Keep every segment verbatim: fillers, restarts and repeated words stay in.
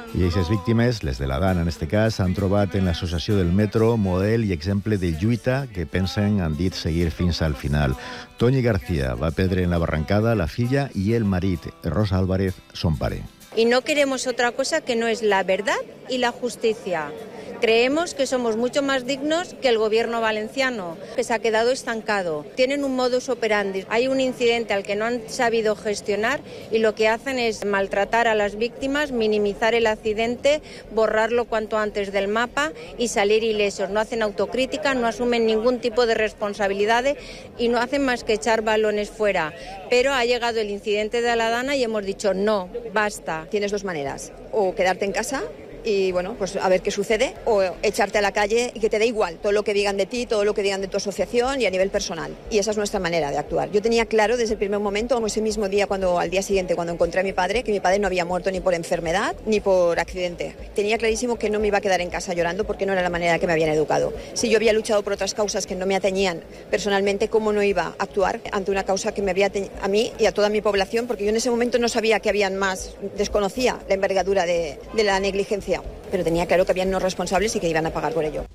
I aquestes víctimes, les de la Dana en este cas, han trobat en l'associació del Metro model i exemple de lluita que pensen, han dit, seguir fins al final. Toñi García va perdre en la barrancada la filla i el marit, Rosa Álvarez, son pare. Y no queremos otra cosa que no es la verdad y la justicia. Creemos que somos mucho más dignos que el gobierno valenciano, que se ha quedado estancado. Tienen un modus operandi. Hay un incidente al que no han sabido gestionar y lo que hacen es maltratar a las víctimas, minimizar el accidente, borrarlo cuanto antes del mapa y salir ilesos. No hacen autocrítica, no asumen ningún tipo de responsabilidades y no hacen más que echar balones fuera. Pero ha llegado el incidente de la Dana y hemos dicho no, basta. Tienes dos maneras, o quedarte en casa y bueno, pues a ver qué sucede, o echarte a la calle y que te dé igual todo lo que digan de ti, todo lo que digan de tu asociación y a nivel personal. Y esa es nuestra manera de actuar. Yo tenía claro desde el primer momento, como ese mismo día, cuando al día siguiente, cuando encontré a mi padre, que mi padre no había muerto ni por enfermedad ni por accidente. Tenía clarísimo que no me iba a quedar en casa llorando porque no era la manera que me habían educado. Si yo había luchado por otras causas que no me atañían personalmente, ¿cómo no iba a actuar ante una causa que me había a mí y a toda mi población? Porque yo en ese momento no sabía que habían más, desconocía la envergadura de, de la negligencia. Però tenia claro que hi havia no responsables i que iban a pagar por ello.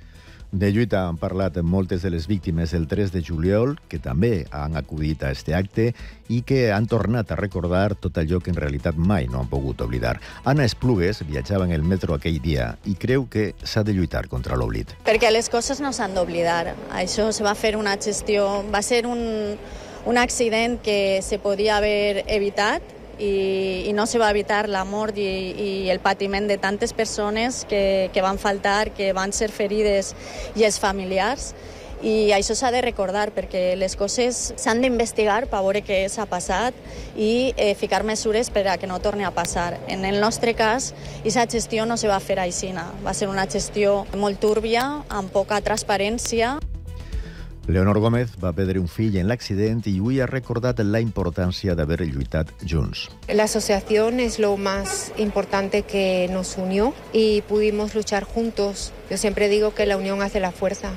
De lluita han parlat moltes de les víctimes del tres de juliol, que també han acudit a este acte i que han tornat a recordar tot allò que en realitat mai no han pogut oblidar. Anna Esplugues viatjava en el metro aquell dia i creu que s'ha de lluitar contra l'oblit. Perquè les coses no s'han d'oblidar. Això se va fer una gestió... Va ser un, un accident que se podia haver evitat i, i no se va evitar la mort i, i el patiment de tantes persones que, que van faltar, que van ser ferides i els familiars. I això s'ha de recordar perquè les coses s'han d'investigar per veure què s'ha passat i eh, ficar mesures per a que no torni a passar. En el nostre cas, aquesta gestió no se va fer així. Va ser una gestió molt túrbia, amb poca transparència. Leonor Gómez va perdre un fill en l'accident y avui ha recordat la importancia de haber lluitat junts. La asociación es lo más importante que nos unió y pudimos luchar juntos. Yo siempre digo que la unión hace la fuerza.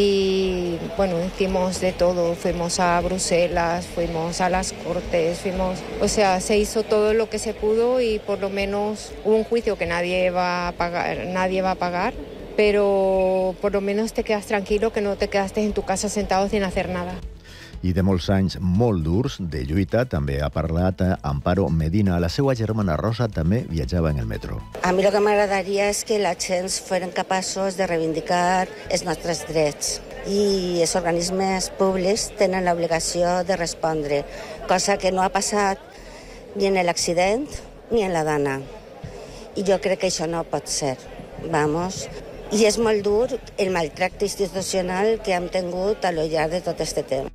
Y bueno, hicimos de todo, fuimos a Bruselas, fuimos a las Cortes, fuimos, o sea, se hizo todo lo que se pudo y por lo menos hubo un juicio que nadie va a pagar, nadie va a pagar. Però por lo menos te quedas tranquilo que no te quedaste en tu casa sentado sin hacer nada. I de molts anys molt durs de lluita també ha parlat Amparo Medina. La seva germana Rosa també viatjava en el metro. A mi el que m'agradaria és que la gent foren capaços de reivindicar els nostres drets i els organismes públics tenen l'obligació de respondre, cosa que no ha passat ni en l'accident ni en la Dana. I jo crec que això no pot ser. Vamos... I és molt dur el maltracte institucional que hem tingut a lo llarg de tot este temps.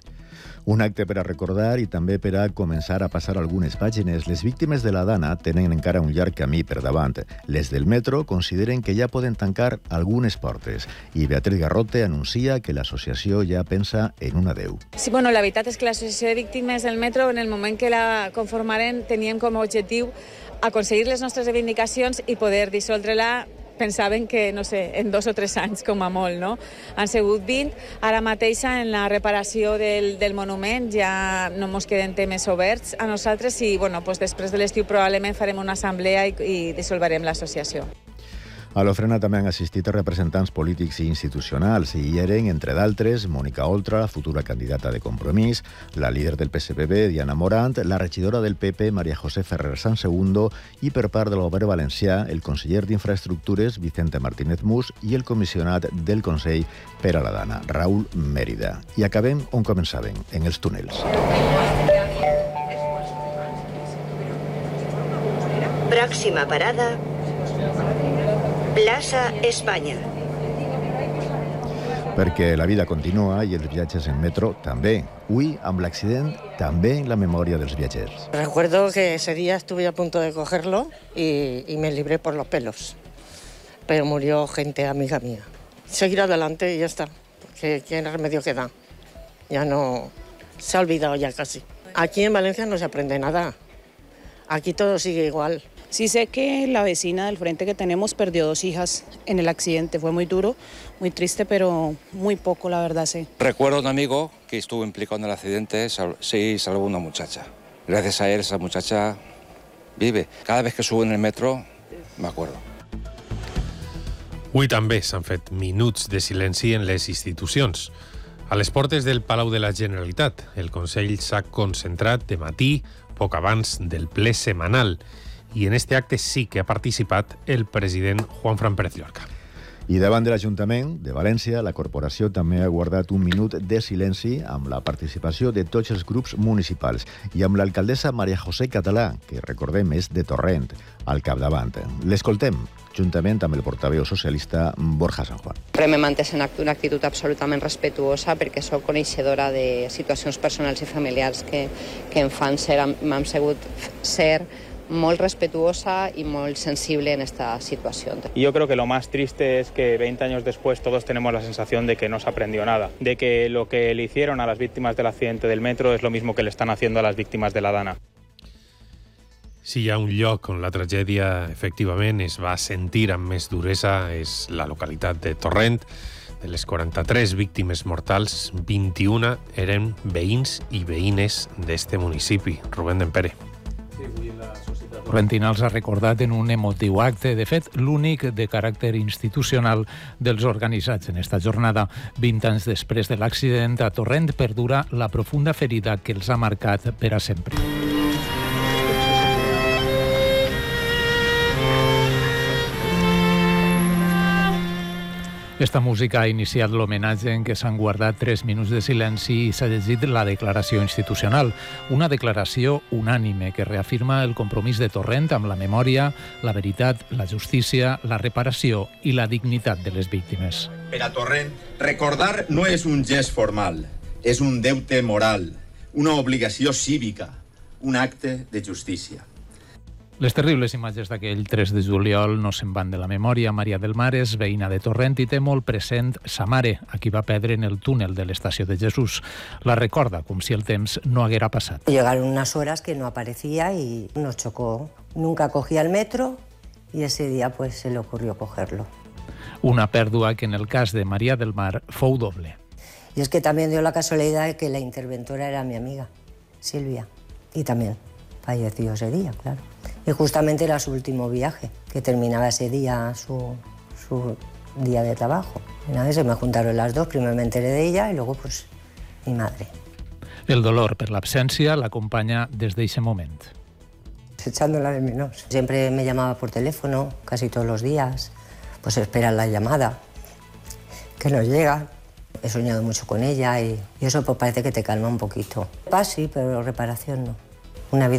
Un acte per a recordar i també per a començar a passar algunes pàgines. Les víctimes de la Dana tenen encara un llarg camí per davant. Les del metro consideren que ja poden tancar algunes portes i Beatriz Garrote anuncia que l'associació ja pensa en un adeu. Sí, bueno, la veritat és que l'associació de víctimes del metro, en el moment que la conformaren, teníem com a objectiu aconseguir les nostres reivindicacions i poder dissoldre-la. Pensaven que, no sé, en dos o tres anys, com a molt, no? Han sigut vint. Ara mateixa, en la reparació del, del monument, ja no ens queden temes oberts a nosaltres i, bueno, doncs després de l'estiu probablement farem una assemblea i, i dissolverem l'associació. A l'ofrena també han assistit representants polítics i institucionals i hi eren, entre d'altres, Mònica Oltra, la futura candidata de Compromís, la líder del P S P B, Diana Morant, la regidora del P P, María José Ferrer Sansegundo, i per part del govern valencià, el conseller d'Infraestructures, Vicente Martínez Mus, i el comissionat del Consell per a la Dana, Raúl Mérida. I acabem on començàvem, en els túnels. Pròxima parada... Plaça Espanya. Perquè la vida continua i els viatges en metro també. Avui, amb l'accident, també en la memòria dels viatgers. Recuerdo que ese día estuve a punto de cogerlo y, y me libré por los pelos. Pero murió gente amiga mía. Seguir adelante y ya está. Porque ¿qué remedio queda? Ya no... Se ha olvidado ya casi. Aquí en Valencia no se aprende nada. Aquí todo sigue igual. Sí sé que la vecina del frente que tenemos perdió dos hijas en el accidente. Fue muy duro, muy triste, pero muy poco, la verdad, sí. Recuerdo a un amigo que estuvo implicado en el accidente, sí, salvó a una muchacha. Gracias a él, esa muchacha vive. Cada vez que subo en el metro, m'acuerdo. Avui també s'han fet minuts de silenci en les institucions. A les portes del Palau de la Generalitat, el Consell s'ha concentrat de matí, poc abans del ple setmanal, i en este acte sí que ha participat el president Juanfran Pérez Llorca. I davant de l'Ajuntament de València, la corporació també ha guardat un minut de silenci amb la participació de tots els grups municipals i amb l'alcaldessa Maria José Català, que recordem és de Torrent, al capdavant. L'escoltem, juntament amb el portaveu socialista Borja San Juan. Sempre m'he mantès en una actitud absolutament respetuosa perquè sóc coneixedora de situacions personals i familiars que, que em fan ser, m'han sigut ser molt respetuosa y muy sensible en esta situación. Yo creo que lo más triste es que veinte años después todos tenemos la sensación de que no se aprendió nada, de que lo que le hicieron a las víctimas del accidente del metro es lo mismo que le están haciendo a las víctimas de la Dana. Si hi ha un lloc on la tragèdia efectivament es va sentir amb més duresa és la localitat de Torrent. De les quaranta-tres víctimes mortals, vint-i-una eren veïns i veïnes d'este municipi. Rubén Dempere. Torrentina els ha recordat en un emotiu acte, de fet, l'únic de caràcter institucional dels organitzats en esta jornada. Vint anys després de l'accident, a Torrent perdura la profunda ferida que els ha marcat per a sempre. Esta música ha iniciat l'homenatge en què s'han guardat tres minuts de silenci i s'ha llegit la declaració institucional, una declaració unànime que reafirma el compromís de Torrent amb la memòria, la veritat, la justícia, la reparació i la dignitat de les víctimes. Per a Torrent, recordar no és un gest formal, és un deute moral, una obligació cívica, un acte de justícia. Les terribles imatges d'aquell tres de juliol no se'n van de la memòria. Maria del Mar és veïna de Torrent i té molt present sa mare, a qui va perdre en el túnel de l'estació de Jesús. La recorda com si el temps no haguera passat. Llegaron unas horas que no aparecía y nos chocó. Nunca cogía el metro y ese día pues se le ocurrió cogerlo. Una pèrdua que en el cas de Maria del Mar fou doble. Y es que también dio la casualidad de que la interventora era mi amiga, Silvia, y también falleció ese día, claro. Y justamente era su último viaje, que terminaba ese día su, su día de trabajo. Y nada, se me juntaron las dos, primero me enteré de ella y luego pues mi madre. El dolor per l'absència l'acompanya des d'eixe moment. Echándola de menos. Siempre me llamaba por teléfono, casi todos los días, pues esperar la llamada, que nos llega. He soñado mucho con ella y, y eso pues parece que te calma un poquito. Paz sí, pero reparación no. Una vida